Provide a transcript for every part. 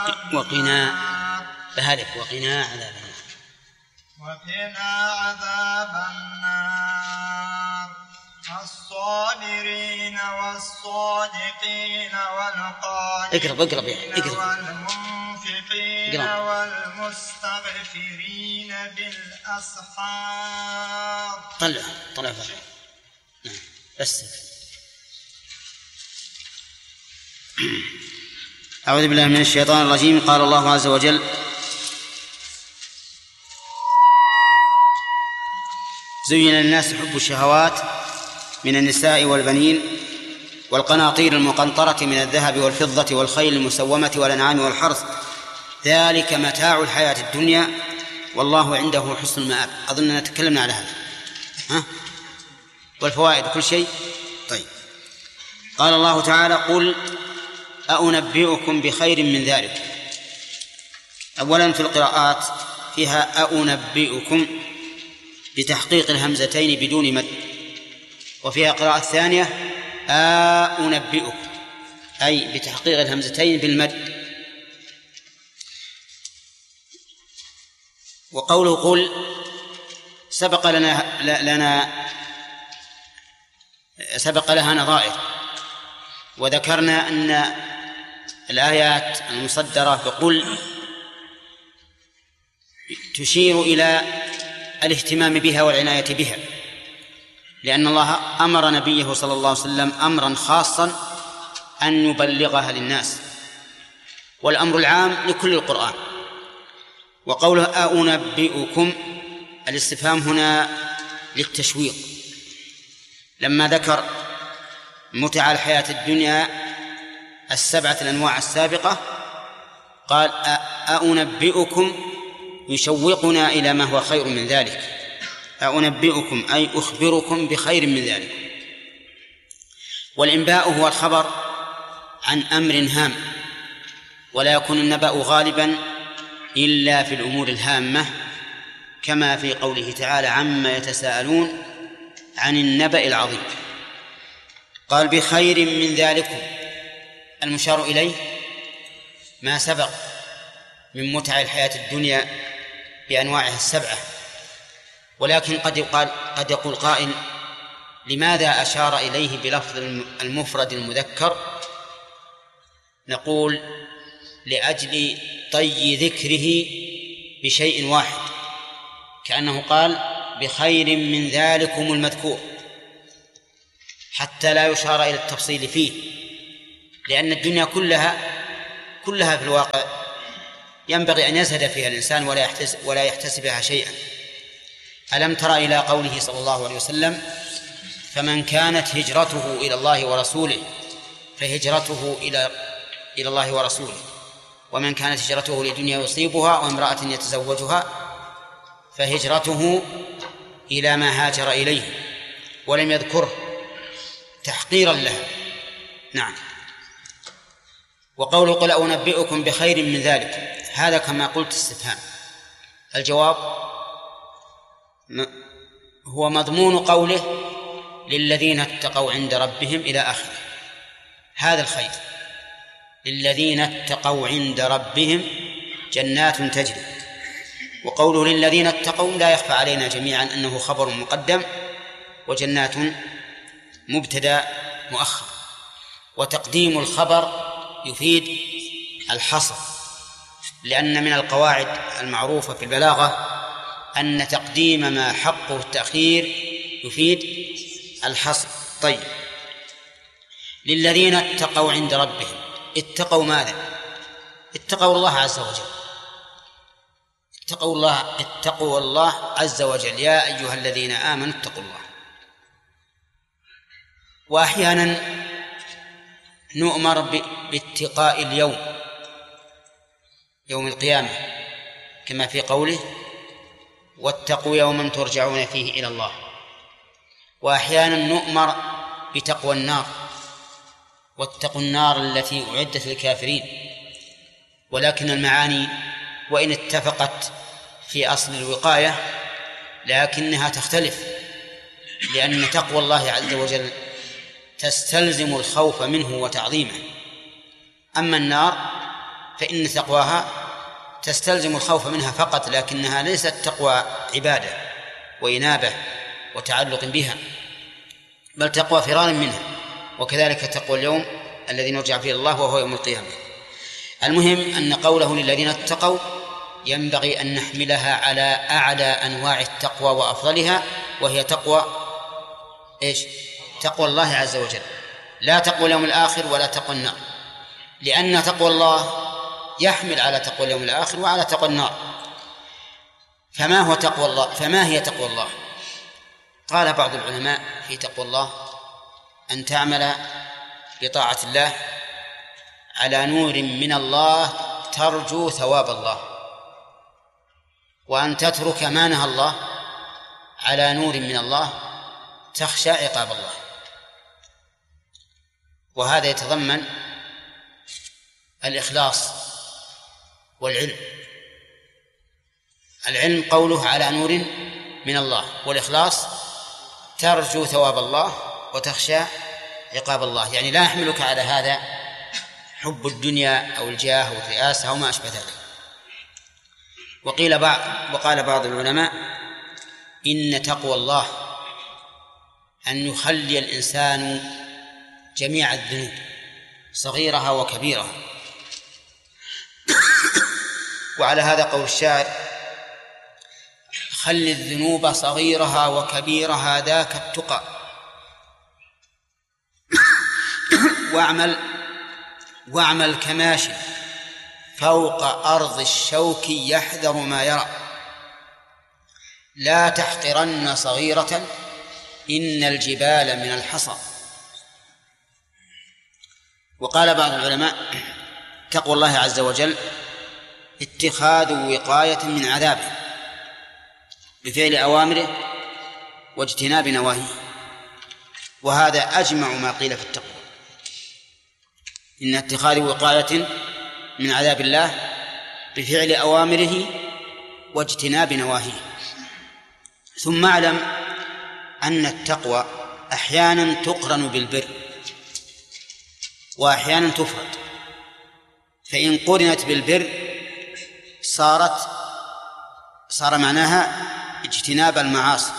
وقنا بهلك وقنا عذاب النار. وقنا عذاب النار. الصابرين والصادقين والقانتين والمنفقين والمستغفرين بالأسحار. طلع فرق. نعم بس. أعوذ بالله من الشيطان الرجيم. قال الله عز وجل: زين للناس حب الشهوات من النساء والبنين والقناطير المقنطرة من الذهب والفضة والخيل المسومة والأنعام والحرث ذلك متاع الحياة الدنيا والله عنده حسن المآب. أظننا تكلمنا على هذا والفوائد كل شيء. طيب، قال الله تعالى: قل أنبئكم بخير من ذلك. أولا في القراءات فيها أنبئكم بتحقيق الهمزتين بدون مد، وفيها قراءة ثانية أنبئكم أي بتحقيق الهمزتين بالمد. وقوله قل سبق لها نظائر، وذكرنا أن الآيات المصدرة بقل تشير إلى الاهتمام بها والعناية بها، لأن الله أمر نبيه صلى الله عليه وسلم أمرا خاصا أن يبلغها للناس، والأمر العام لكل القرآن. وقوله أنبئكم الاستفهام هنا للتشويق، لما ذكر متع الحياة الدنيا السبعة الأنواع السابقة قال أنبئكم يشوقنا إلى ما هو خير من ذلك. أنبئكم أي أخبركم بخير من ذلك. والإنباء هو الخبر عن أمر هام، ولا يكون النبأ غالبا إلا في الأمور الهامة، كما في قوله تعالى: عما يتساءلون عن النبأ العظيم. قال: بخير من ذلكم، المشار إليه ما سبق من متع الحياة الدنيا بأنواعها السبعة. ولكن قد يقول قائل: لماذا أشار إليه بلفظ المفرد المذكر؟ نقول: لأجل طي ذكره بشيء واحد، كأنه قال: بخير من ذلكم المذكور، حتى لا يشار إلى التفصيل فيه، لأن الدنيا كلها في الواقع ينبغي أن يزهد فيها الإنسان ولا يحتسبها شيئا. ألم تر إلى قوله صلى الله عليه وسلم: فمن كانت هجرته إلى الله ورسوله فهجرته إلى الله ورسوله، ومن كانت هجرته لدنيا يصيبها وامرأة يتزوجها فهجرته إلى ما هاجر إليه، ولم يذكره تحقيرا له. نعم. وقوله قل أنبئكم بخير من ذلك، هذا كما قلت استفهام. الجواب هو مضمون قوله: للذين اتقوا عند ربهم إلى آخره. هذا الخير للذين اتقوا عند ربهم جنات تجري. وقوله للذين اتقوا لا يخفى علينا جميعا أنه خبر مقدم، وجنات مبتدأ مؤخر، وتقديم الخبر يفيد الحصر، لأن من القواعد المعروفة في البلاغة أن تقديم ما حقه التأخير يفيد الحصر. طيب، للذين اتقوا عند ربهم، اتقوا ماذا؟ اتقوا الله عز وجل، اتقوا الله عز وجل. يا أيها الذين آمنوا اتقوا الله. وأحيانا نؤمر باتقاء يوم القيامة، كما في قوله: واتقوا يوما ترجعون فيه إلى الله. وأحيانا نؤمر بتقوى النار، واتقوا النار التي أعدت للكافرين. ولكن المعاني وإن اتفقت في أصل الوقاية لكنها تختلف، لأن تقوى الله عز وجل تستلزم الخوف منه وتعظيمه. أما النار فإن تقواها تستلزم الخوف منها فقط، لكنها ليست تقوى عبادة وإنابة وتعلق بها، بل تقوى فرار منها. وكذلك تقوى اليوم الذي نرجع فيه الله وهو يوم القيامة. المهم أن قوله للذين اتقوا ينبغي أن نحملها على أعلى أنواع التقوى وأفضلها، وهي تقوى إيش؟ تقوى الله عز وجل، لا تقوى اليوم الآخر ولا تقوى النار، لأن تقوى الله يحمل على تقوى اليوم الآخر وعلى تقوى النار. فما هي تقوى الله؟ قال بعض العلماء في تقوى الله أن تعمل بطاعة الله على نور من الله ترجو ثواب الله، وأن تترك ما نهى الله على نور من الله تخشى عقاب الله. وهذا يتضمن الإخلاص والعلم. العلم قوله على نور من الله، والإخلاص ترجو ثواب الله وتخشى عقاب الله، يعني لا يحملك على هذا حب الدنيا أو الجاه أو الرئاسة أو ما أشبه ذلك. وقال بعض العلماء إن تقوى الله أن يخلي الإنسان جميع الذنوب صغيرها وكبيرها. وعلى هذا قول الشاعر: خل الذنوب صغيرها وكبيرها ذاك التقى، واعمل كماشي فوق أرض الشوك يحذر ما يرى، لا تحقرن صغيرة إن الجبال من الحصى. وقال بعض العلماء: تقوى الله عز وجل اتخاذ وقاية من عذابه بفعل أوامره واجتناب نواهيه. وهذا أجمع ما قيل في التقوى، إن اتخاذ وقاية من عذاب الله بفعل أوامره واجتناب نواهيه. ثم اعلم أن التقوى أحيانا تقرن بالبر وأحيانا تفرد، فإن قرنت بالبر صار معناها اجتناب المعاصي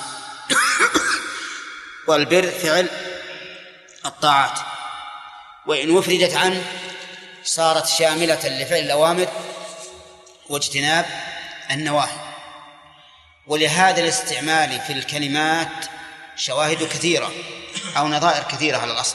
والبر فعل الطاعات، وإن وفردت عنه صارت شاملة لفعل الأوامر واجتناب النواهي. ولهذا الاستعمال في الكلمات شواهد كثيرة أو نظائر كثيرة على الأصح،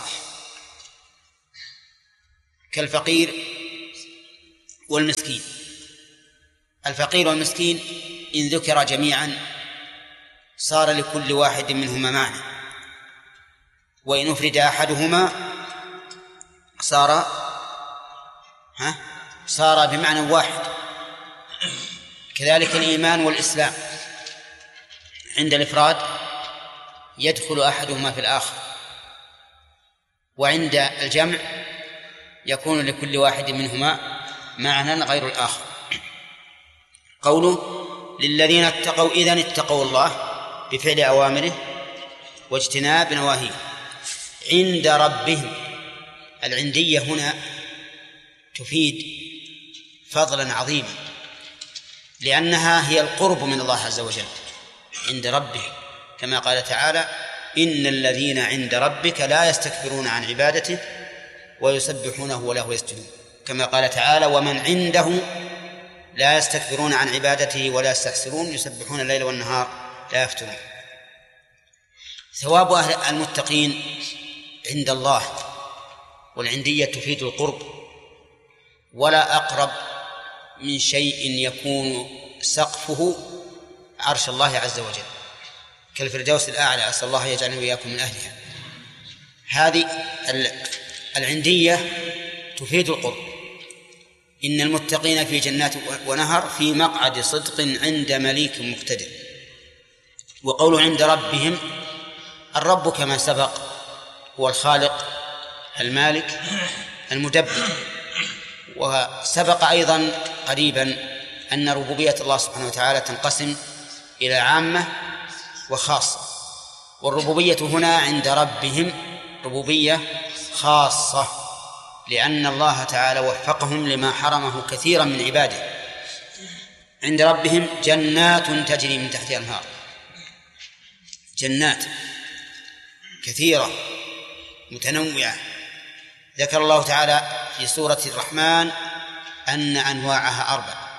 كالفقير والمسكين. الفقير والمسكين إن ذكر جميعا صار لكل واحد منهما معنى، وإن أفرد أحدهما صار بمعنى واحد. كذلك الإيمان والإسلام عند الإفراد يدخل أحدهما في الآخر، وعند الجمع يكون لكل واحد منهما معنى غير الآخر. قوله للذين اتقوا، إذن اتقوا الله بفعل أوامره واجتناب نواهيه عند ربهم. العندية هنا تفيد فضلا عظيما، لأنها هي القرب من الله عز وجل عند ربهم، كما قال تعالى: إن الذين عند ربك لا يستكبرون عن عبادته ويسبحونه وله يسجدون، كما قال تعالى: ومن عنده لا يستكبرون عن عبادته ولا يستحسرون يسبحون الليل والنهار لا يفترون. ثواب أهل المتقين عند الله، والعندية تفيد القرب، ولا أقرب من شيء يكون سقفه عرش الله عز وجل كالفردوس الأعلى، أسأل الله يجعلني وإياكم من أهلها. هذه العندية تفيد القرب. إن المتقين في جنات ونهر في مقعد صدق عند مليك مقتدر. وقول عند ربهم، الرب كما سبق هو الخالق المالك المدبر. وسبق أيضا قريبا أن ربوبية الله سبحانه وتعالى تنقسم إلى عامة وخاصة، والربوبية هنا عند ربهم ربوبية خاصة، لأن الله تعالى وفقهم لما حرمه كثيرا من عباده. عند ربهم جنات تجري من تحتها الأنهار، جنات كثيرة متنوعة. ذكر الله تعالى في سورة الرحمن أن أنواعها 4،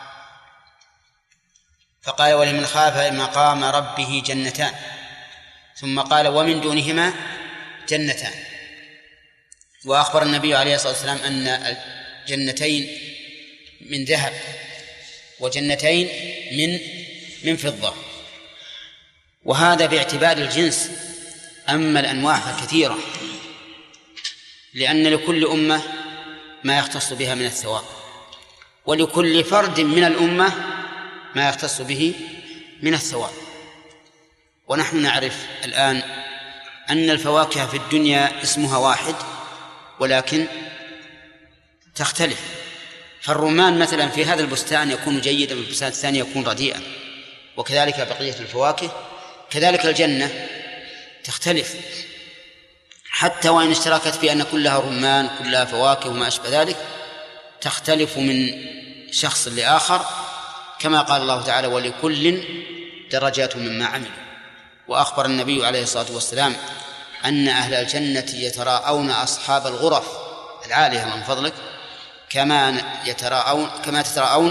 فقال ولمن خاف مقام ربه جنتان، ثم قال ومن دونهما جنتان. وأخبر النبي عليه الصلاة والسلام أن الجنتين من ذهب وجنتين من فضة، وهذا باعتبار الجنس. أما الأنواع فكثيرة، لأن لكل أمة ما يختص بها من الثواب، ولكل فرد من الأمة ما يختص به من الثواب. ونحن نعرف الآن أن الفواكه في الدنيا اسمها واحد ولكن تختلف. فالرمان مثلا في هذا البستان يكون جيدا وفي البستان الثاني يكون رديئا، وكذلك بقية الفواكه. كذلك الجنة تختلف، حتى وإن اشتركت في أن كلها رمان كلها فواكه وما أشبه ذلك، تختلف من شخص لآخر، كما قال الله تعالى ولكل درجات مما عملوا. وأخبر النبي عليه الصلاة والسلام أن أهل الجنة يتراءون أصحاب الغرف العالية من فضلك كما تتراءون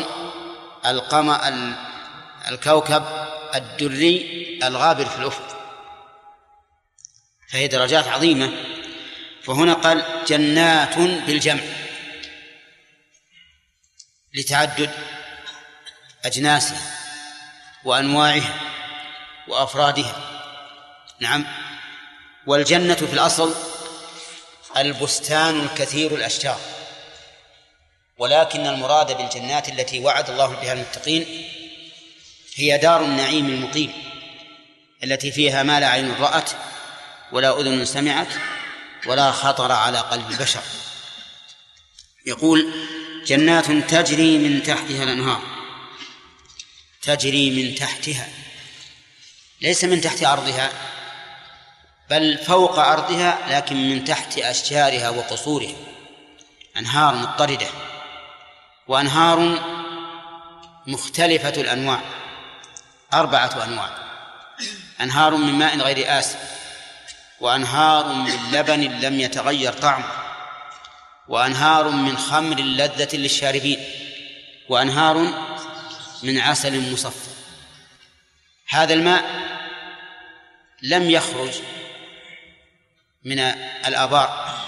الكوكب الدري الغابر في الأفق، فهي درجات عظيمة. فهنا قال جنات بالجمع لتعدد أجناسها وأنواعها وأفرادها. نعم. والجنة في الأصل البستان الكثير الأشجار، ولكن المراد بالجنات التي وعد الله بها المتقين هي دار النعيم المقيم التي فيها ما لا عين رأت ولا أذن سمعت ولا خطر على قلب البشر. يقول جنات تجري من تحتها الأنهار، تجري من تحتها، ليس من تحت أرضها بل فوق أرضها، لكن من تحت أشجارها وقصورها. أنهار مضطردة، وأنهار مختلفة الأنواع، 4 أنواع: أنهار من ماء غير آسن، وأنهار من لبن لم يتغير طعمه، وأنهار من خمر لذة للشاربين، وأنهار من عسل مصفى. هذا الماء لم يخرج من الآبار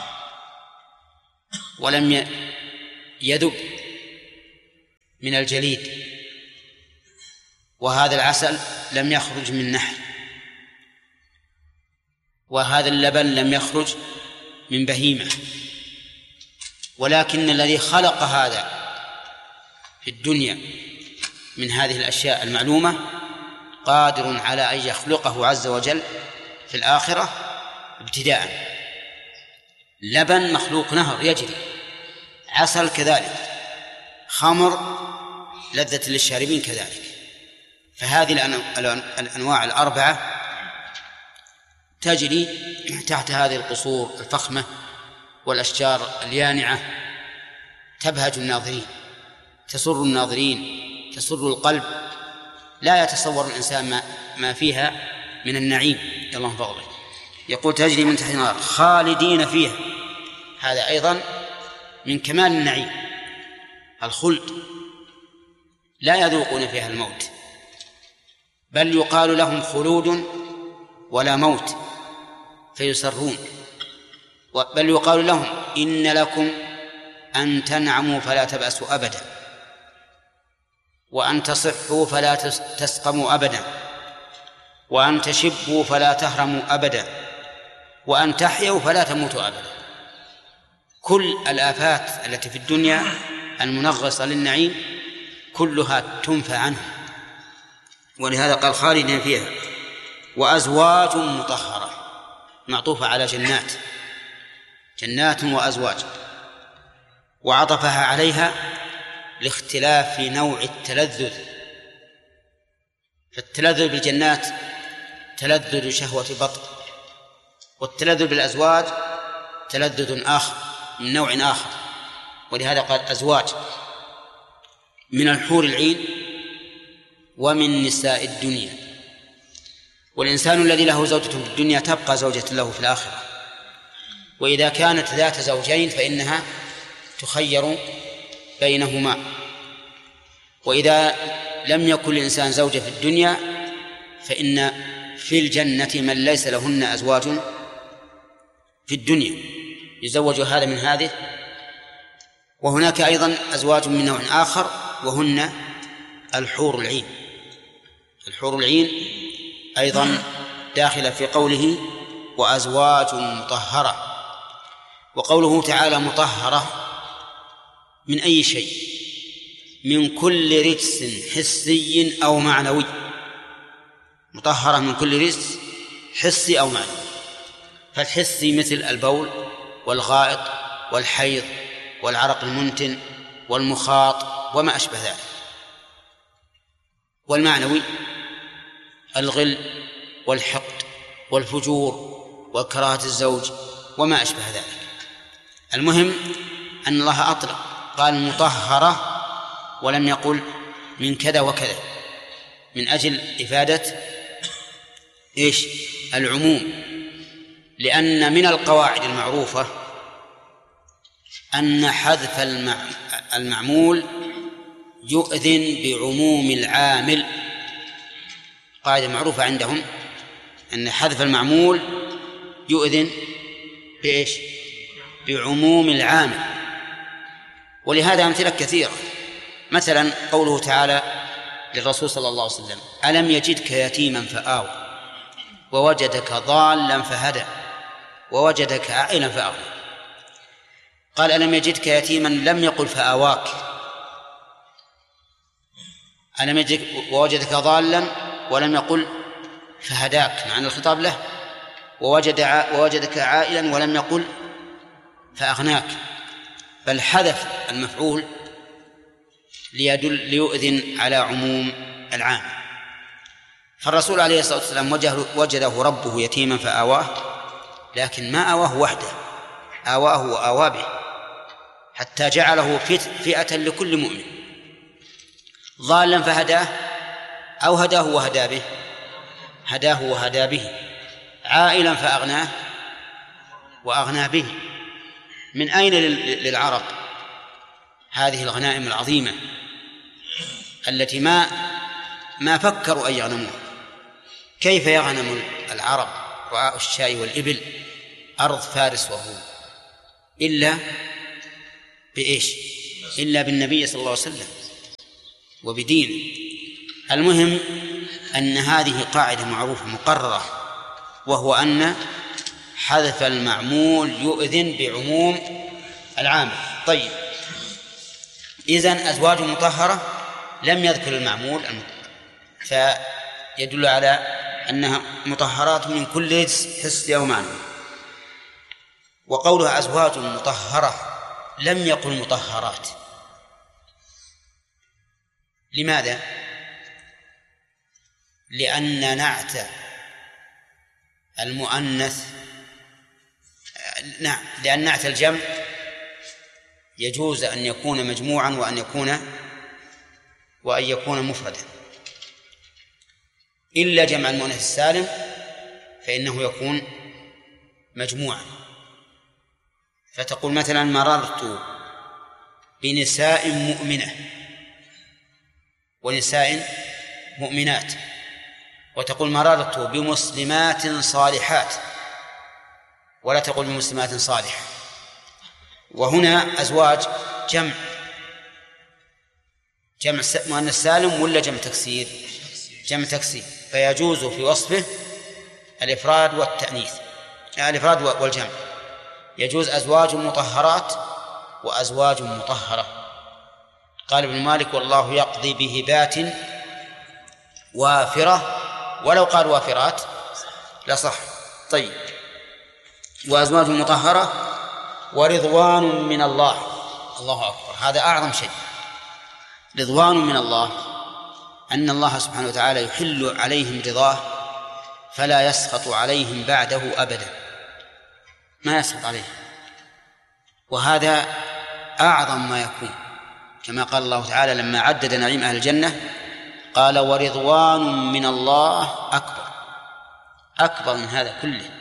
ولم يذب من الجليد، وهذا العسل لم يخرج من نحل، وهذا اللبن لم يخرج من بهيمة، ولكن الذي خلق هذا في الدنيا من هذه الأشياء المعلومة قادر على أن يخلقه عز وجل في الآخرة ابتداء. لبن مخلوق نهر يجري، عسل كذلك، خمر لذة للشاربين كذلك. فهذه الأنواع 4 تجري تحت هذه القصور الفخمة والأشجار اليانعة، تبهج الناظرين، تسر الناظرين، تسر القلب، لا يتصور الإنسان ما فيها من النعيم. اللهم فضله. يقول تجري من تحت النار خالدين فيها، هذا أيضا من كمال النعيم، الخلد، لا يذوقون فيها الموت، بل يقال لهم خلود ولا موت فيسرون، بل يقال لهم إن لكم أن تنعموا فلا تبأسوا أبدا، وأن تصحوا فلا تسقموا أبدا، وأن تشبوا فلا تهرموا أبدا، وأن تحيوا فلا تموتوا أبدا. كل الآفات التي في الدنيا المنغصة للنعيم كلها تنفى عنه، ولهذا قال خالدين فيها. وأزواج مطهرة معطوفة على جنات، جنات وأزواج، وعطفها عليها لاختلاف نوع التلذذ. فالتلذذ بالجنات تلذذ شهوة بطن، والتلذذ بالأزواج تلذذ آخر من نوع آخر. ولهذا قال أزواج من الحور العين ومن نساء الدنيا. والإنسان الذي له زوجة في الدنيا تبقى زوجة له في الآخرة، وإذا كانت ذات زوجين فإنها تخير بينهما. وإذا لم يكن الإنسان زوجة في الدنيا فإن في الجنة من ليس لهن أزواج في الدنيا يزوج هذا من هذه. وهناك أيضا أزواج من نوع آخر وهن الحور العين. الحور العين أيضا داخلة في قوله وأزواج مطهرة. وقوله تعالى مطهرة من أي شيء؟ من كل رجس حسي أو معنوي. مطهرة من كل رجس حسي أو معنوي. فالحسي مثل البول والغائط والحيض والعرق المنتن والمخاط وما أشبه ذلك. والمعنوي الغل والحقد والفجور وكراهة الزوج وما أشبه ذلك. المهم أن الله أطلق قال مطهرة ولم يقل من كذا وكذا، من أجل إفادة العموم. لأن من القواعد المعروفة أن حذف المعمول يؤذن بعموم العامل. قاعدة معروفة عندهم أن حذف المعمول يؤذن بعموم العامل. ولهذا أمثلة كثيرة. مثلا قوله تعالى للرسول صلى الله عليه وسلم ألم يجدك يتيما فآوى ووجدك ضالا فهدى ووجدك عائلا فأغنى. قال ألم يجدك يتيما، لم يقل فآواك. ألم يجدك ووجدك ضالا ولم يقل فهداك مع أن الخطاب له. ووجدك عائلا ولم يقل فأغناك، بل حذف المفعول ليؤذن على عموم العام. فالرسول عليه الصلاة والسلام وجده ربه يتيما فآواه، لكن ما آواه وحده، آواه وآوى به حتى جعله فئة لكل مؤمن. ضالا فهداه أو هداه وهدى به، هداه وهدى به. عائلا فأغناه وأغنى به. من أين للعرب هذه الغنائم العظيمة التي ما فكروا أن يغنموها؟ كيف يغنم العرب رعاء الشاء والإبل أرض فارس وروم إلا إلا بالنبي صلى الله عليه وسلم وبدينه. المهم أن هذه قاعدة معروفة مقررة، وهو أن حذف المعمول يؤذن بعموم العامل. طيب، إذن أزواج مطهرة لم يذكر المعمول، فيدل على أنها مطهرات من كل حس أو معنى. وقولها أزواج مطهرة لم يقل مطهرات. لماذا؟ لأن نعت المؤنث لأن نعت الجمع يجوز أن يكون مجموعا وأن يكون مفردا، إلا جمع المؤنث السالم فإنه يكون مجموعا. فتقول مثلا مررت بنساء مؤمنة ونساء مؤمنات، وتقول مررت بمسلمات صالحات، ولا تقول بمسلمات صالحة. وهنا أزواج جمع مؤنث سالم ولا جمع تكسير؟ جمع تكسير، فيجوز في وصفه الإفراد والتأنيث، الإفراد والجمع. يجوز أزواج مطهرات وأزواج مطهرة. قال ابن مالك والله يقضي بهبات وافرة، ولو قال وافرات لصح. طيب، وأزواج مطهرة ورضوان من الله. الله أكبر، هذا أعظم شيء. رضوان من الله أن الله سبحانه وتعالى يحل عليهم رضاه فلا يسخط عليهم بعده أبدا، ما يسخط عليهم. وهذا أعظم ما يكون، كما قال الله تعالى لما عدد نعيم أهل الجنة قال ورضوان من الله أكبر من هذا كله،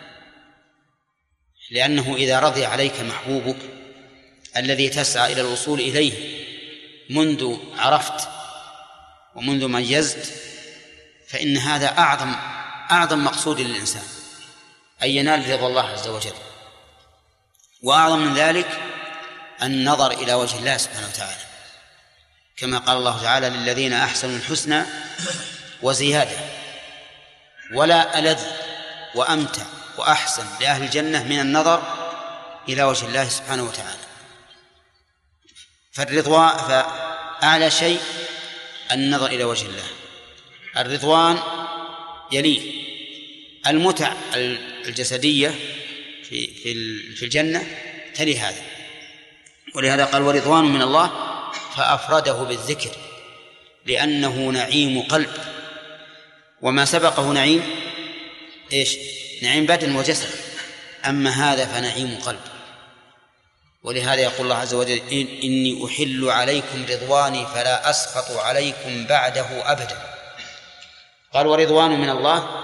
لأنه إذا رضي عليك محبوبك الذي تسعى إلى الوصول إليه منذ عرفت ومنذ ميزت، فإن هذا أعظم مقصود للإنسان أن ينال رضا الله عز وجل. وأعظم من ذلك النظر إلى وجه الله سبحانه وتعالى، كما قال الله تعالى للذين أحسنوا الحسنى وزيادة، ولا ألذ وأمتع وأحسن لأهل الجنة من النظر إلى وجه الله سبحانه وتعالى. فأعلى شيء النظر إلى وجه الله. الرضوان يليه المتع الجسدية في الجنة تلي هذا، ولهذا قال ورضوان من الله فأفرده بالذكر لأنه نعيم قلب، وما سبقه نعيم نعيم بدن وجسد، أما هذا فنعيم قلب. ولهذا يقول الله عز وجل إني أحل عليكم رضواني فلا أسخط عليكم بعده أبدا. قال ورضوان من الله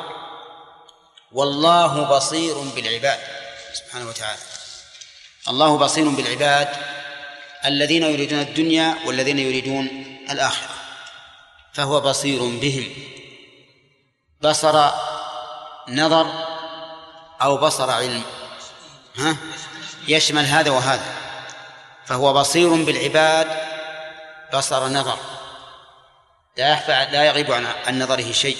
والله بصير بالعباد سبحانه وتعالى. الله بصير بالعباد الذين يريدون الدنيا والذين يريدون الآخرة، فهو بصير بهم بصر نظر أو بصر علم، يشمل هذا وهذا، فهو بصير بالعباد بصر نظر لا يغيب عن نظره شيء،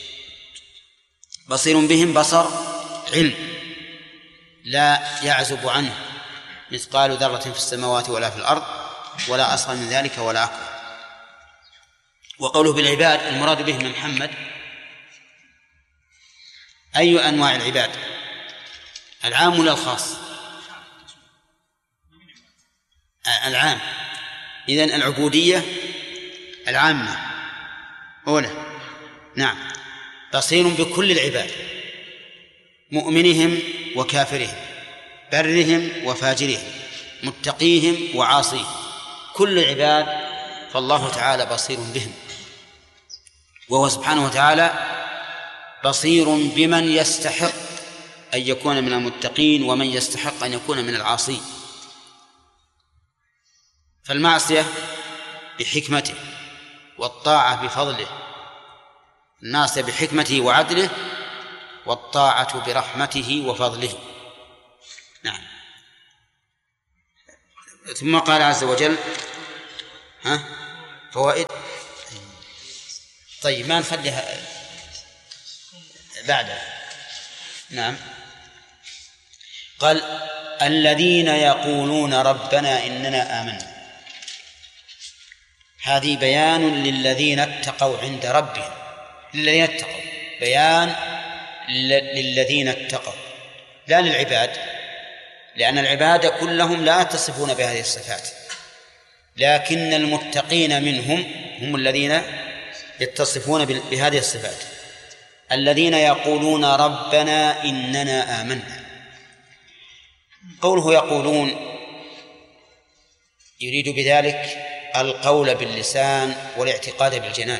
بصير بهم بصر علم لا يعزب عنه مثقال ذرة في السماوات ولا في الأرض ولا أصغر من ذلك ولا أكبر. وقوله بالعباد المراد به من محمد أي أنواع العباد، العام ولا الخاص؟ العام. إذن العبودية العامة أولى. نعم، بصير بكل العباد، مؤمنهم وكافرهم، برهم وفاجرهم، متقيهم وعاصيهم، كل العباد فالله تعالى بصير بهم. وهو سبحانه وتعالى بصير بمن يستحق أن يكون من المتقين ومن يستحق أن يكون من العاصين. فالمعصية بحكمته والطاعة بفضله، الناصية بحكمته وعدله والطاعة برحمته وفضله. نعم. ثم قال عز وجل فوائد. طيب ما نخليها بعد. نعم. قال الذين يقولون ربنا إننا آمنا، هذه بيان للذين اتقوا عند ربهم، للذين اتقوا، بيان للذين اتقوا لا للعباد، لأن العباد كلهم لا يتصفون بهذه الصفات، لكن المتقين منهم هم الذين يتصفون بهذه الصفات. الذين يقولون ربنا إننا آمنا، قوله يقولون يريد بذلك القول باللسان والاعتقاد بالجنان،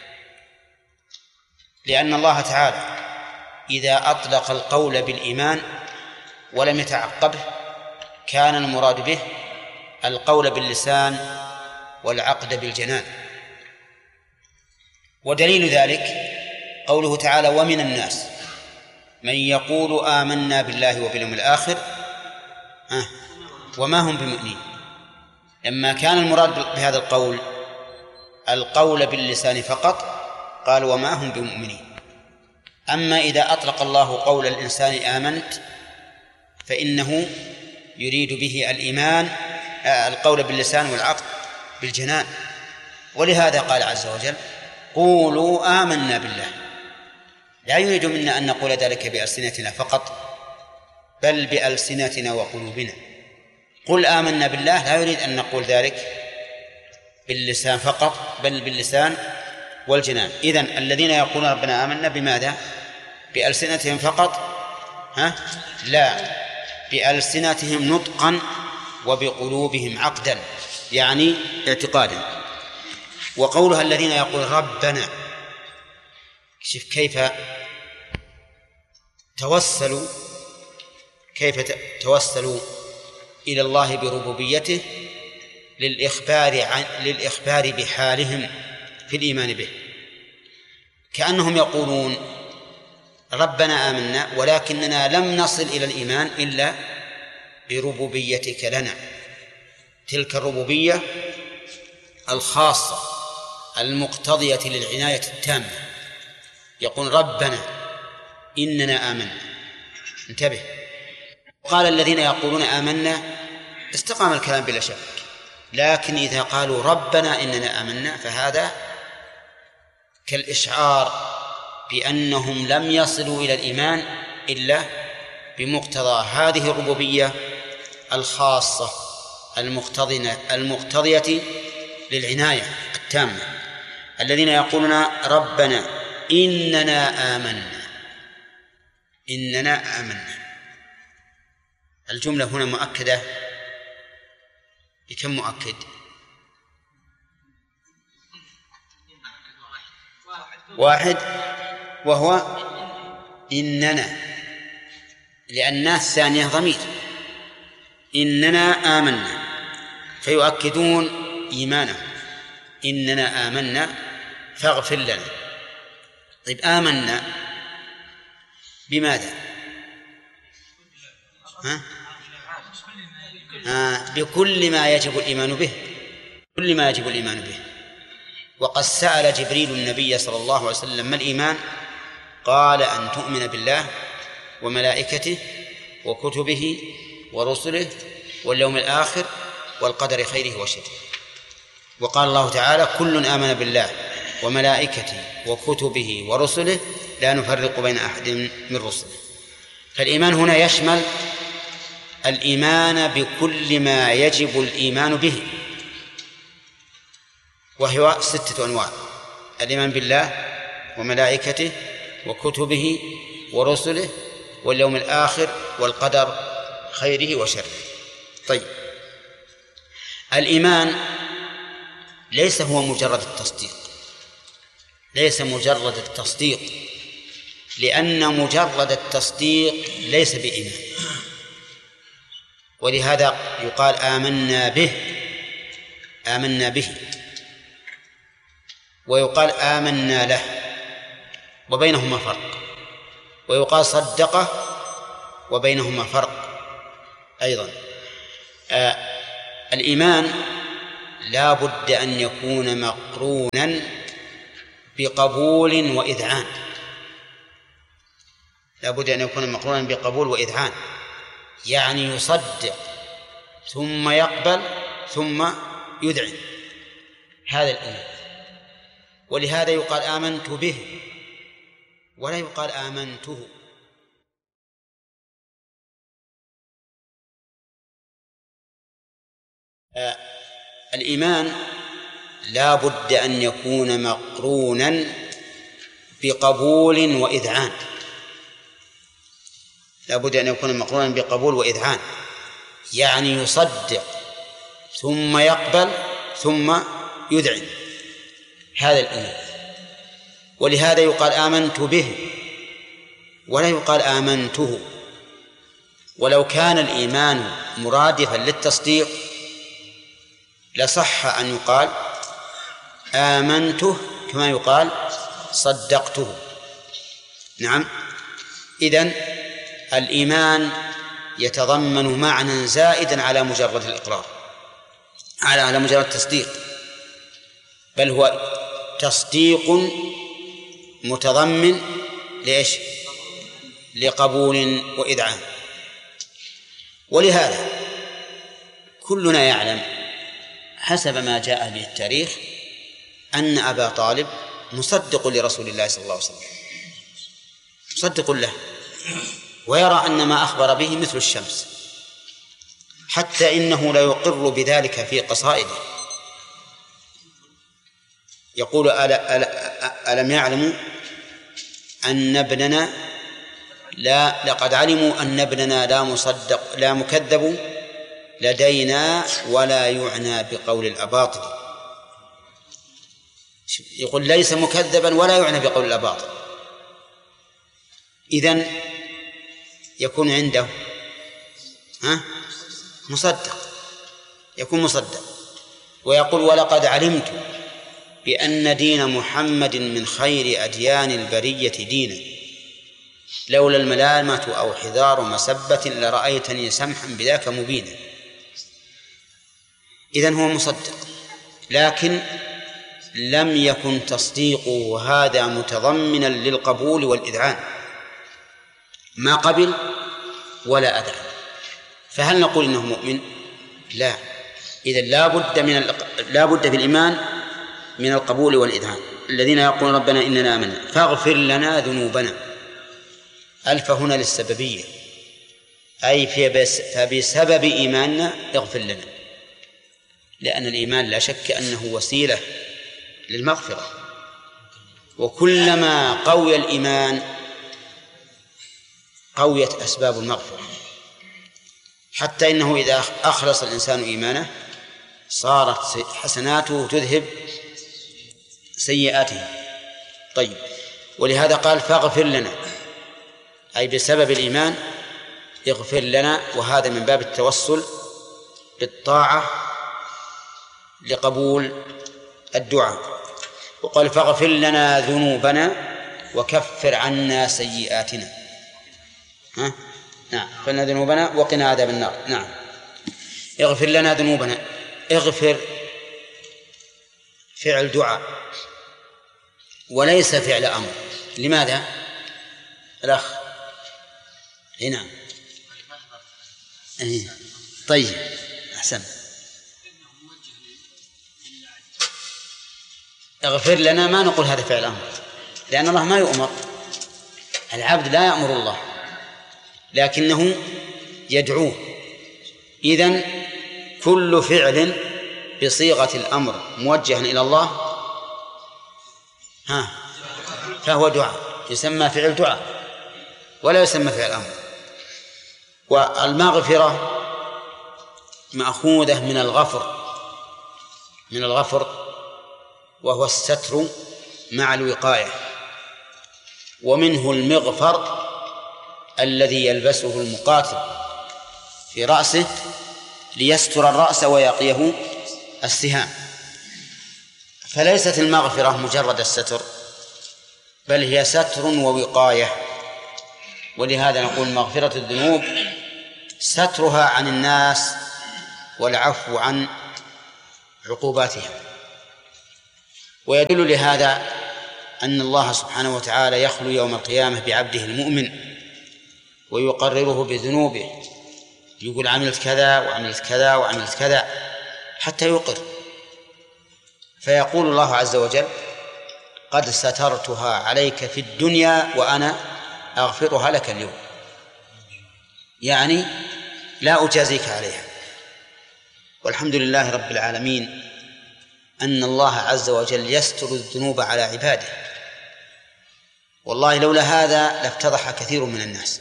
لأن الله تعالى إذا أطلق القول بالإيمان ولم يتعقبه كان المراد به القول باللسان والعقد بالجنان. ودليل ذلك قوله تعالى ومن الناس من يقول آمنا بالله وباليوم الآخر وما هم بمؤمنين. لما كان المراد بهذا القول باللسان فقط قال وما هم بمؤمنين. أما إذا أطلق الله قول الإنسان آمنت فإنه يريد به الإيمان القول باللسان والعقد بالجنان. ولهذا قال عز وجل قولوا آمنا بالله، لا يريد منا أن نقول ذلك بألسنتنا فقط بل بألسنتنا وقلوبنا. قل آمنا بالله لا يريد أن نقول ذلك باللسان فقط بل باللسان والجنان. إذن الذين يقولون ربنا آمنا بماذا؟ بألسنتهم فقط؟ لا، بألسنتهم نطقا وبقلوبهم عقدا، يعني اعتقادا. وقولها الذين يقول ربنا، شوف كيف توسلوا إلى الله بربوبيته للإخبار بحالهم في الإيمان به، كأنهم يقولون ربنا آمنا ولكننا لم نصل إلى الإيمان إلا بربوبيتك لنا، تلك الربوبية الخاصة المقتضية للعناية التامة. يقول ربنا إننا آمنا، انتبه. قال الذين يقولون آمنا استقام الكلام بلا شك، لكن إذا قالوا ربنا إننا آمنا فهذا كالإشعار بأنهم لم يصلوا إلى الإيمان إلا بمقتضى هذه الربوبية الخاصة المقتضية للعناية التامة. الذين يقولون ربنا إننا آمنا، الجملة هنا مؤكدة بكم مؤكد؟ واحد، وهو إننا، لأن الثانية ضمير، إننا آمنا، فيؤكدون إيمانه، إننا آمنا فاغفر لنا. طيب آمنا بماذا؟ بكل ما يجب الإيمان به، كل ما يجب الإيمان به. وقد سأل جبريل النبي صلى الله عليه وسلم ما الإيمان؟ قال أن تؤمن بالله وملائكته وكتبه ورسله واليوم الآخر والقدر خيره وشره. وقال الله تعالى كل آمن بالله وملائكته وكتبه ورسله لا نفرق بين أحد من رسله. فالإيمان هنا يشمل الإيمان بكل ما يجب الإيمان به، وهو 6 أنواع: الإيمان بالله وملائكته وكتبه ورسله واليوم الآخر والقدر خيره وشره. طيب، الإيمان ليس هو مجرد التصديق، ليس مجرد التصديق، لأن مجرد التصديق ليس بإيمان. ولهذا يقال آمنا به، ويقال آمنا له، وبينهما فرق. ويقال صدقه، وبينهما فرق أيضا. الإيمان لا بد أن يكون مقرونا بقبول وإذعان، لا بد أن يكون مقرونا بقبول وإذعان، يعني يصدق ثم يقبل ثم يذعن، هذا الإيمان. ولهذا يقال آمنت به ولا يقال آمنته. الإيمان لا بد أن يكون مقرونا بقبول وإذعان، لا بد أن يكون مقرونا بقبول وإذعان، يعني يصدق ثم يقبل ثم يذعن، هذا الإيمان. ولهذا يقال آمنت به ولا يقال آمنته. ولو كان الإيمان مرادفا للتصديق لصح أن يقال آمنته كما يقال صدقته. نعم، إذن الإيمان يتضمن معنى زائدا على مجرد الإقرار، على مجرد التصديق، بل هو تصديق متضمن لإيش؟ لقبول وإذعان. ولهذا كلنا يعلم حسب ما جاء به التاريخ أن أبا طالب مصدق لرسول الله صلى الله عليه وسلم، مصدق له، ويرى أن ما أخبر به مثل الشمس، حتى إنه لا يقر بذلك في قصائده. يقول ألم يعلموا أن ابننا لقد علموا أن ابننا لا مكذب لدينا ولا يعنى بقول الأباطل. يقول ليس مكذبا ولا يعنى بقول الأباطل، إذن يكون عنده مصدق، يكون مصدق. ويقول ولقد علمت بأن دين محمد من خير أديان البرية دينا لولا الملامة أو حذار مسبة لرأيتني سمحا بذاك مبينا. إذن هو مصدق، لكن لم يكن تصديقه هذا متضمنا للقبول والإذعان، ما قبل ولا أذعن. فهل نقول إنه مؤمن؟ لا. إذن لا بد في الإيمان من القبول والإذعان. الذين يقولون ربنا إننا آمنا فاغفر لنا ذنوبنا، ألف هنا للسببية، أي فبسبب إيماننا اغفر لنا، لأن الإيمان لا شك أنه وسيلة للمغفرة، وكلما قوي الإيمان قويت أسباب المغفرة، حتى إنه إذا أخلص الإنسان إيمانه صارت حسناته تذهب سيئاته. طيب، ولهذا قال فاغفر لنا، أي بسبب الإيمان اغفر لنا، وهذا من باب التوسل بالطاعة لقبول الدعاء. وقال فاغفر لنا ذنوبنا وكفر عنا سيئاتنا. نعم، فلنا ذنوبنا وقنا عذاب النار. نعم، اغفر لنا ذنوبنا. اغفر فعل دعاء وليس فعل أمر. لماذا؟ الأخ هنا. طيب، أحسن. اغفر لنا ما نقول هذا فعل أمر، لأن الله ما يؤمر، العبد لا يأمر الله لكنه يدعوه. إذن كل فعل بصيغة الأمر موجه إلى الله فهو دعاء، يسمى فعل دعاء ولا يسمى فعل أمر. والمغفرة مأخوذة من الغفر وهو الستر مع الوقاية، ومنه المغفر الذي يلبسه المقاتل في رأسه ليستر الرأس ويقيه السهام. فليست المغفرة مجرد الستر، بل هي ستر ووقاية. ولهذا نقول مغفرة الذنوب سترها عن الناس والعفو عن عقوباتهم. ويدل لهذا أن الله سبحانه وتعالى يخلو يوم القيامة بعبده المؤمن ويقرره بذنوبه، يقول عملت كذا وعملت كذا وعملت كذا حتى يقر، فيقول الله عز وجل قد سترتها عليك في الدنيا وأنا أغفرها لك اليوم، يعني لا أجازيك عليها. والحمد لله رب العالمين أن الله عز وجل يستر الذنوب على عباده، والله لولا هذا لافتضح كثير من الناس.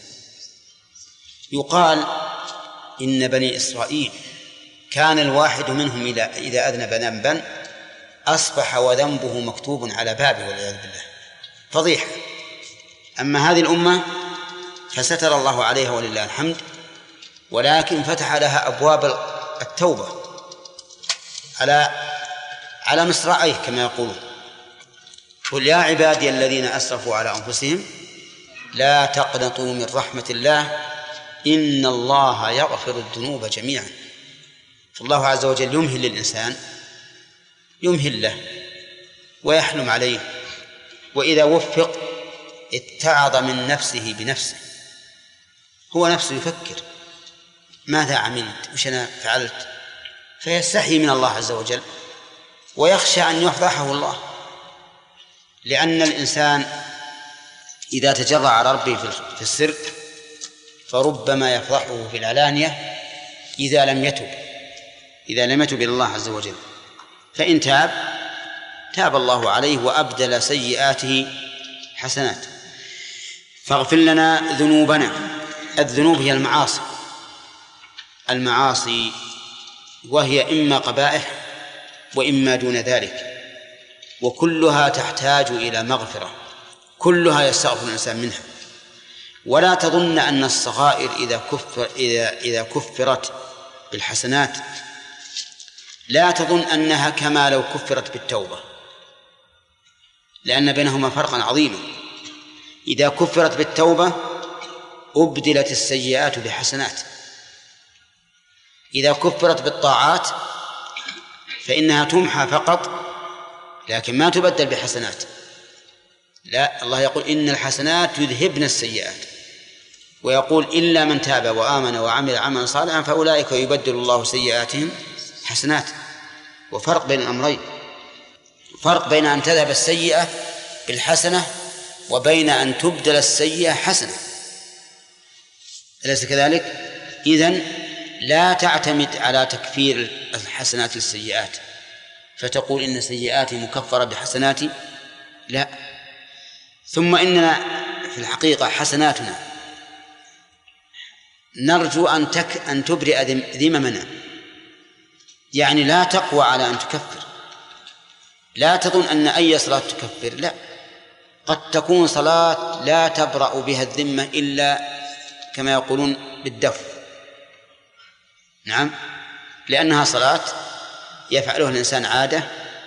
يقال إن بني إسرائيل كان الواحد منهم إذا أذنب ذنبا أصبح وذنبه مكتوب على بابه والعياذ بالله، فضيحة. أما هذه الأمة فستر الله عليها ولله الحمد، ولكن فتح لها أبواب التوبة على مصراعيه كما يقولون. قل يا عبادي الذين أسرفوا على أنفسهم لا تقنطوا من رحمة الله إن الله يغفر الذنوب جميعا. فالله عز وجل يمهل للإنسان، يمهل له ويحلم عليه، وإذا وفق اتعظ من نفسه بنفسه، هو نفسه يفكر ماذا عملت وش أنا فعلت، فيستحي من الله عز وجل ويخشى أن يفضحه الله، لأن الإنسان إذا تجرع على ربه في السر فربما يفضحه في العلانية إذا لم يتب إلى الله عز وجل. فإن تاب الله عليه وأبدل سيئاته حسنات. فاغفر لنا ذنوبنا. الذنوب هي المعاصي وهي إما قبائح وإما دون ذلك، وكلها تحتاج إلى مغفرة، كلها يستغفر الإنسان منها. ولا تظن أن الصغائر إذا كفرت بالحسنات لا تظن أنها كما لو كفرت بالتوبة، لأن بينهما فرقا عظيما. إذا كفرت بالتوبة أبدلت السيئات بحسنات، إذا كفرت بالطاعات فإنها تمحى فقط لكن ما تبدل بحسنات. لا، الله يقول إن الحسنات يذهبن السيئات، ويقول إلا من تاب وآمن وعمل عملا صالحا فأولئك يبدل الله سيئاتهم حسنات. وفرق بين الأمرين، فرق بين أن تذهب السيئة بالحسنة وبين أن تبدل السيئة حسنة، أليس كذلك؟ إذن لا تعتمد على تكفير الحسنات للسيئات فتقول إن سيئاتي مكفرة بحسناتي، لا. ثم إننا في الحقيقة حسناتنا نرجو أن تبرئ ذممنا، يعني لا تقوى على أن تكفر. لا تظن أن أي صلاة تكفر، لا، قد تكون صلاة لا تبرأ بها الذمة إلا كما يقولون بالدف، نعم، لأنها صلاة يفعلها الإنسان عادة،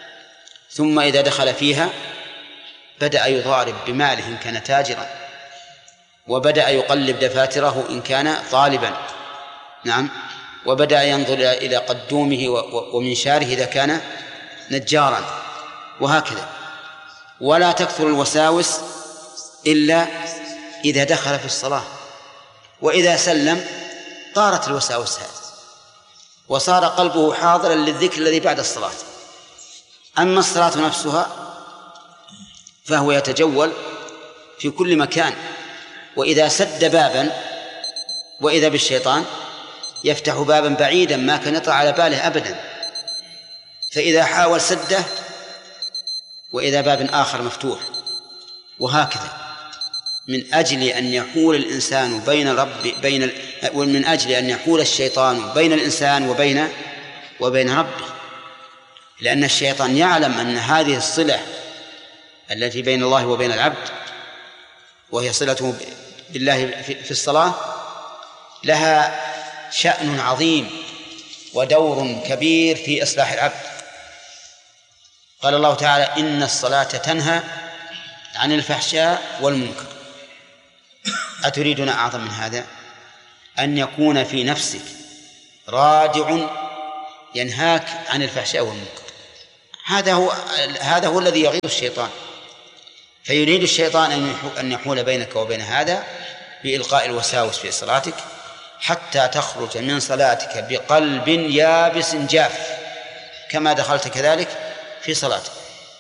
ثم إذا دخل فيها بدأ يضارب بماله إن كان تاجرا، وبدأ يقلب دفاتره إن كان طالبا، نعم، وبدأ ينظر إلى قدومه ومنشاره إذا كان نجارا، وهكذا. ولا تكثر الوساوس إلا إذا دخل في الصلاة، وإذا سلم طارت الوساوس هذه وصار قلبه حاضرا للذكر الذي بعد الصلاة. أما الصلاة نفسها فهو يتجول في كل مكان، وإذا سد بابا وإذا بالشيطان يفتح بابا بعيدا ما كان يطلع على باله أبدا، فإذا حاول سده وإذا باب آخر مفتوح، وهكذا. من أجل أن يحول الإنسان من أجل أن يحول الشيطان بين الإنسان وبين ربه، لأن الشيطان يعلم أن هذه الصلة التي بين الله وبين العبد وهي صلته بالله في الصلاة لها شأن عظيم ودور كبير في إصلاح العبد. قال الله تعالى إن الصلاة تنهى عن الفحشاء والمنكر. أتريدون أعظم من هذا؟ أن يكون في نفسك رادع ينهاك عن الفحشاء والمنكر. هذا هو الذي يغيظ الشيطان، فيريد الشيطان أن يحول بينك وبين هذا بإلقاء الوساوس في صلاتك حتى تخرج من صلاتك بقلب يابس جاف كما دخلت كذلك في صلاتك.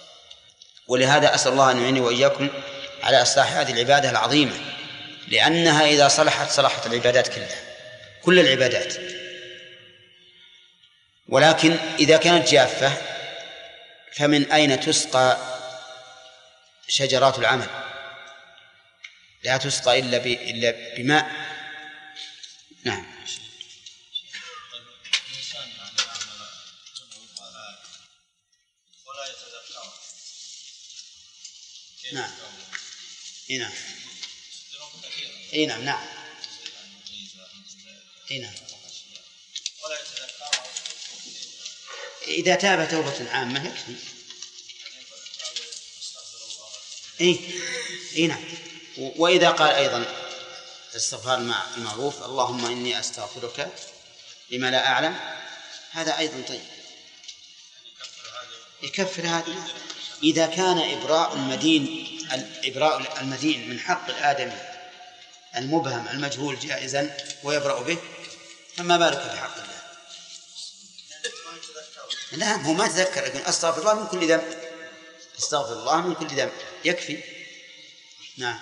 ولهذا أسأل الله أن يعيني وإياكم على إصلاح هذه العبادة العظيمة، لأنها إذا صلحت العبادات كلها، كل العبادات. ولكن إذا كانت جافة فمن أين تسقى شجرات العمل؟ لا تسقى إلا بماء. نعم. نعم. نعم. نعم. نعم. نعم. إذا تاب توبة عامة يكفي. نعم. وإذا قال أيضا استغفار المعروف اللهم إني أستغفرك لما لا أعلم، هذا أيضا طيب، يكفر هذا. إذا كان إبراء المدين من حق الآدمي المبهم المجهول جائزا ويبرأ به، فما بالك بحق الله؟ لا، هو ما تذكر، لكن أستغفر الله من كل ذنب، أستغفر الله من كل ذنب يكفي. نعم.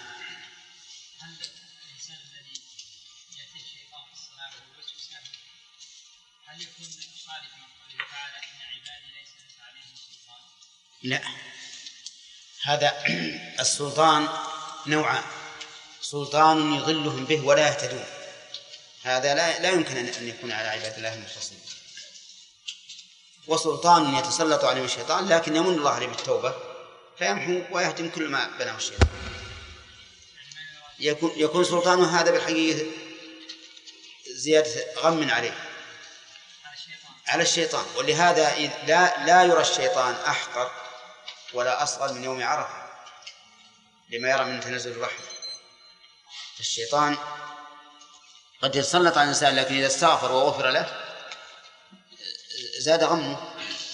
لا، هذا السلطان نوعان: سلطان يضلهم به ولا يهتدون، هذا لا يمكن أن يكون على عباد الله المخلصين. وسلطان يتسلط عليه الشيطان، لكن يمن الله عليه بالتوبة فيمحو ويهدم كل ما بناه الشيطان. يكون سلطانه هذا بالحقيقة زيادة غم على الشيطان. ولهذا لا يرى الشيطان أحقر ولا أصغر من يوم عرفة لما يرى من تنزل الرحمة. الشيطان قد يتسلط على الإنسان، لكن إذا استغفر وغفر له زاد غمه.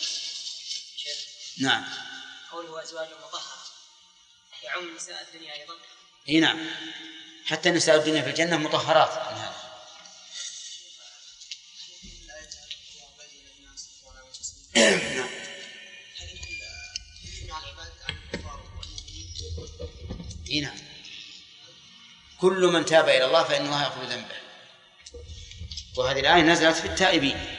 نعم. قوله أزواج مطهرة يعم نساء الدنيا أيضا. اي نعم، حتى نساء الدنيا في الجنة مطهرات من هذا. نعم. اي نعم، كل من تاب إلى الله فإن الله يغفر ذنبه. وهذه الآية نزلت في التائبين.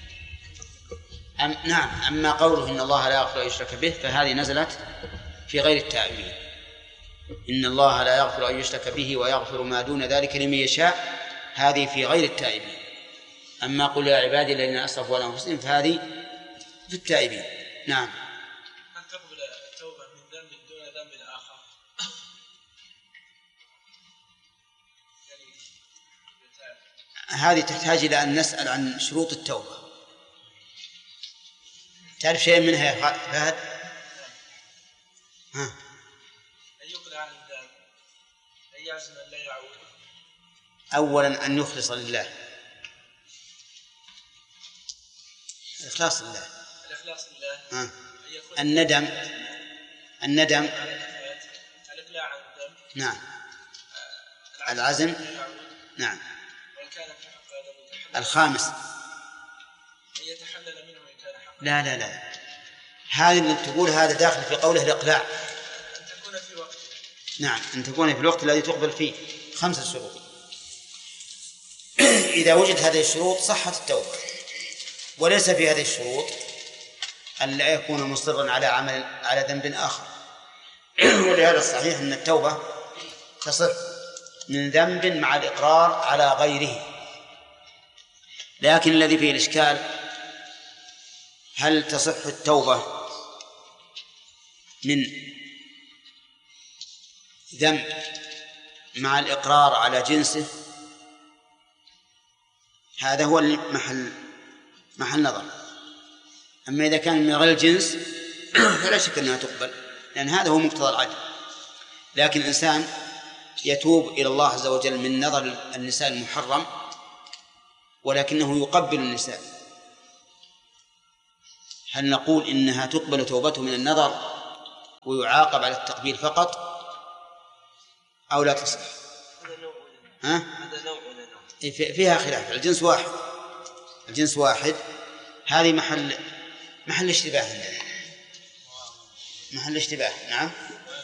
نعم. أما قوله إن الله لا يغفر أن يشرك به فهذه نزلت في غير التائبين. إن الله لا يغفر أن يشرك به ويغفر ما دون ذلك لمن يشاء، هذه في غير التائبين. أما قل يا عبادي الذين أسرفوا على أنفسهم فهذه في التائبين. نعم. هل تقبل التوبة من ذنب دون ذنب آخر؟ هذه تحتاج إلى أن نسأل عن شروط التوبة. تعرف شيء منها يا فهد؟ أن يقلع عن الذنب، أن يعزم أن لا يعود. أولا أن يخلص لله، الإخلاص لله. الندم الإقلاع عن الذنب. نعم. العزم. نعم. الخامس أن يتحلل منه إن كان حقا. لا هذه اللي تقول هذا داخل في قوله الإقلاع. أن تكون في وقت. نعم، أن تكون في الوقت الذي تقبل فيه. 5 شروط. إذا وجد هذه الشروط صحت التوبة. وليس في هذه الشروط أن لا يكون مصرا على ذنب آخر. ولهذا الصحيح أن التوبة تصح من ذنب مع الإقرار على غيره. لكن الذي فيه الإشكال هل تصح التوبة من ذنب مع الإقرار على جنسه؟ هذا هو محل نظر. أما إذا كان من غير الجنس فلا شك أنها تقبل، لأن هذا هو مقتضى العدل. لكن الإنسان يتوب إلى الله عز وجل من نظر النساء المحرم ولكنه يقبل النساء، هل نقول إنها تقبل توبته من النظر ويعاقب على التقبيل فقط أو لا تصح؟ هذا نوع فيها خلاف. الجنس واحد. هذه محل اشتباه عندنا، محل اشتباه. نعم.